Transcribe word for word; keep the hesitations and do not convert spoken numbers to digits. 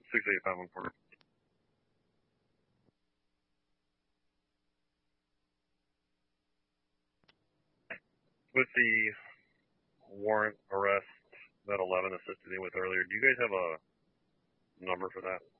six eight five one four. With the warrant arrest that eleven assisted me with earlier, do you guys have a number for that?